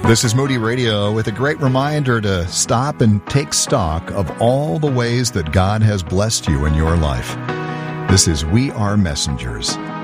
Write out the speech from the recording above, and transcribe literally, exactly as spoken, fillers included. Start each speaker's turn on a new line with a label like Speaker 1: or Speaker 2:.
Speaker 1: This is Moody Radio with a great reminder to stop and take stock of all the ways that God has blessed you in your life. This is We Are Messengers.